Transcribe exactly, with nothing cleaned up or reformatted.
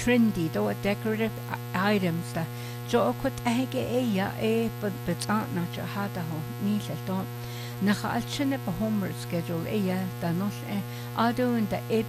trendy do a decorative items da jo kut ege e ya e but but not jo hada ho ni le don na khalchne pa homework schedule e ya da nos e ado in da